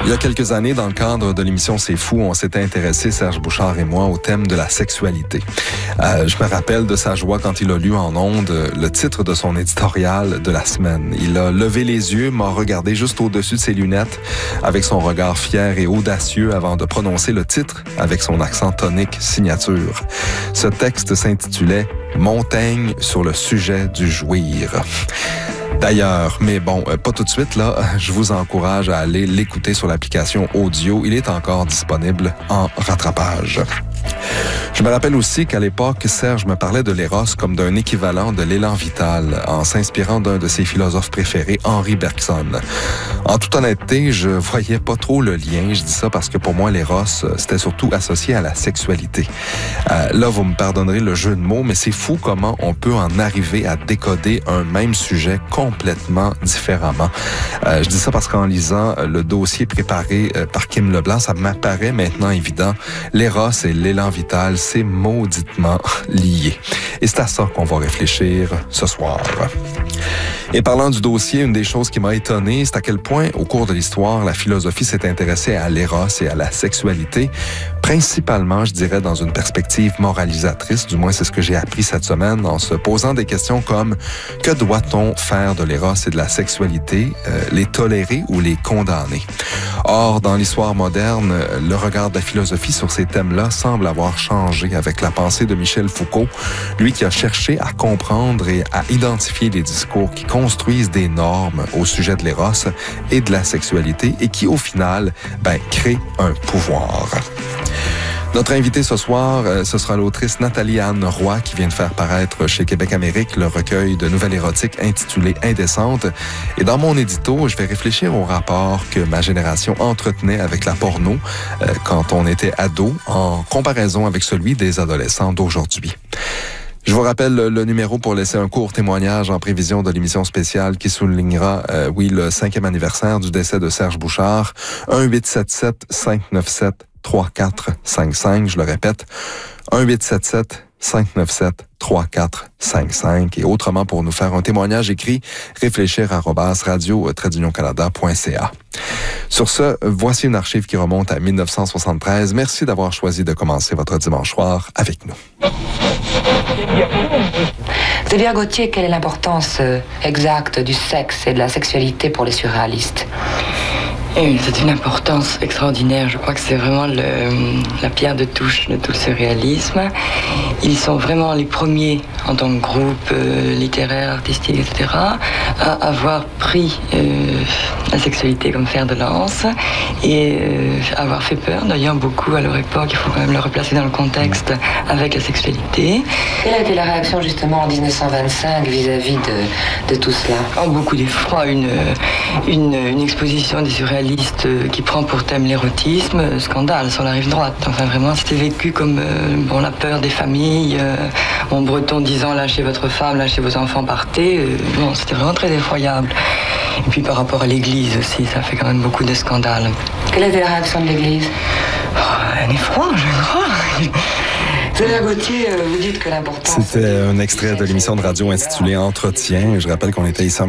Il y a quelques années, dans le cadre de l'émission C'est fou, on s'était intéressé, Serge Bouchard et moi, au thème de la sexualité. Je me rappelle de sa joie quand il a lu en ondes le titre de son éditorial de la semaine. Il a levé les yeux, m'a regardé juste au-dessus de ses lunettes avec son regard fier et audacieux avant de prononcer le titre avec son accent tonique signature. Ce texte s'intitulait « Montaigne sur le sujet du jouir ». D'ailleurs, mais bon, pas tout de suite, là, je vous encourage à aller l'écouter sur l'application audio. Il est encore disponible en rattrapage. Je me rappelle aussi qu'à l'époque, Serge me parlait de l'éros comme d'un équivalent de l'élan vital, en s'inspirant d'un de ses philosophes préférés, Henri Bergson. En toute honnêteté, je voyais pas trop le lien. Je dis ça parce que pour moi, l'éros, c'était surtout associé à la sexualité. Là, vous me pardonnerez le jeu de mots, mais c'est fou comment on peut en arriver à décoder un même sujet complètement différemment. Je dis ça parce qu'en lisant le dossier préparé par Kim Leblanc, ça m'apparaît maintenant évident. L'éros et l'élan vital, c'est mauditement lié. Et c'est à ça qu'on va réfléchir ce soir. Et parlant du dossier, une des choses qui m'a étonné, c'est à quel point, au cours de l'histoire, la philosophie s'est intéressée à l'éros et à la sexualité, principalement, je dirais, dans une perspective moralisatrice. Du moins, c'est ce que j'ai appris cette semaine en se posant des questions comme « Que doit-on faire de l'éros et de la sexualité? Les tolérer ou les condamner? » Or, dans l'histoire moderne, le regard de la philosophie sur ces thèmes-là semble avoir changé avec la pensée de Michel Foucault, lui qui a cherché à comprendre et à identifier les discours qui construisent des normes au sujet de l'éros et de la sexualité et qui, au final, créent un pouvoir. Notre invitée ce soir, ce sera l'autrice Nathalie-Anne Roy qui vient de faire paraître chez Québec Amérique le recueil de nouvelles érotiques intitulé Indécente. Et dans mon édito, je vais réfléchir au rapport que ma génération entretenait avec la porno quand on était ado en comparaison avec celui des adolescents d'aujourd'hui. Je vous rappelle le numéro pour laisser un court témoignage en prévision de l'émission spéciale qui soulignera, le 5e anniversaire du décès de Serge Bouchard. 1-877-597-3455. Je le répète, 1-877-597-3455. Et autrement, pour nous faire un témoignage écrit, réfléchir@radio-canada.ca. Sur ce, voici une archive qui remonte à 1973. Merci d'avoir choisi de commencer votre dimanche soir avec nous. Sylvia Gauthier, quelle est l'importance exacte du sexe et de la sexualité pour les surréalistes? C'est une importance extraordinaire. Je crois que c'est vraiment la pierre de touche de tout le surréalisme. Ils sont vraiment les premiers, en tant que groupe littéraire, artistique, etc., à avoir pris la sexualité comme fer de lance et avoir fait peur, d'ailleurs, beaucoup à leur époque. Il faut quand même le replacer dans le contexte avec la sexualité. Quelle a été la réaction, justement, en 1925 vis-à-vis de tout cela? Beaucoup d'effroi. Une exposition des surréalistes qui prend pour thème l'érotisme, scandale sur la rive droite. Enfin, vraiment, c'était vécu comme la peur des familles, en breton disant « lâchez votre femme, lâchez vos enfants, partez ». C'était vraiment très effroyable. Et puis par rapport à l'Église aussi, ça fait quand même beaucoup de scandales. Quelle était la réaction de l'Église? Un effroi, je crois. Sylvia Gauthier, vous dites que l'importance... C'était un extrait de l'émission de radio intitulée Entretien. Je rappelle qu'on était ici